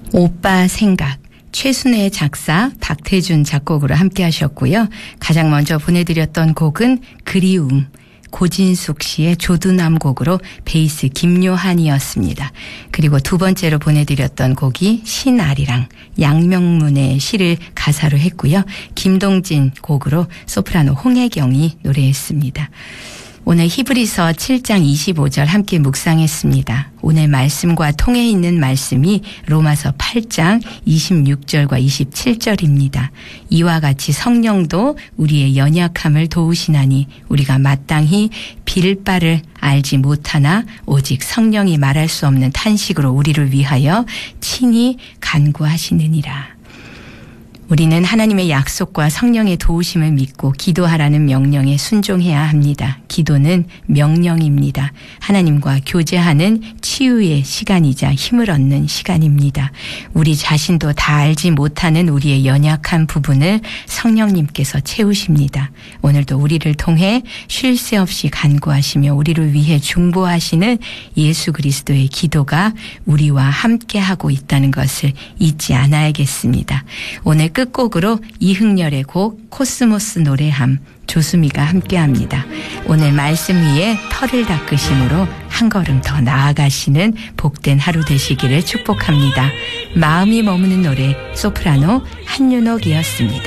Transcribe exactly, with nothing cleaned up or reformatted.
오빠 생각, 최순애 작사, 박태준 작곡으로 함께 하셨고요. 가장 먼저 보내드렸던 곡은 그리움, 고진숙 씨의 조두남 곡으로 베이스 김요한이었습니다. 그리고 두 번째로 보내드렸던 곡이 신아리랑, 양명문의 시를 가사로 했고요. 김동진 곡으로 소프라노 홍혜경이 노래했습니다. 오늘 히브리서 칠 장 이십오 절 함께 묵상했습니다. 오늘 말씀과 통해 있는 말씀이 로마서 팔 장 이십육 절과 이십칠 절입니다. 이와 같이 성령도 우리의 연약함을 도우시나니 우리가 마땅히 빌 바를 알지 못하나 오직 성령이 말할 수 없는 탄식으로 우리를 위하여 친히 간구하시느니라. 우리는 하나님의 약속과 성령의 도우심을 믿고 기도하라는 명령에 순종해야 합니다. 기도는 명령입니다. 하나님과 교제하는 치유의 시간이자 힘을 얻는 시간입니다. 우리 자신도 다 알지 못하는 우리의 연약한 부분을 성령님께서 채우십니다. 오늘도 우리를 통해 쉴 새 없이 간구하시며 우리를 위해 중보하시는 예수 그리스도의 기도가 우리와 함께하고 있다는 것을 잊지 않아야겠습니다. 오늘 끝곡으로 이흥렬의 곡 코스모스 노래함 조수미가 함께합니다. 오늘 말씀 위에 털을 닦으심으로 한 걸음 더 나아가시는 복된 하루 되시기를 축복합니다. 마음이 머무는 노래 소프라노 한윤옥이었습니다.